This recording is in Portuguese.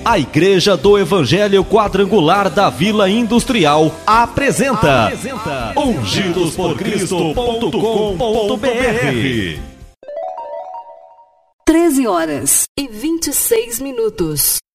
A Igreja do Evangelho Quadrangular da Vila Industrial apresenta ungidosporcristo.com.br. 13h26.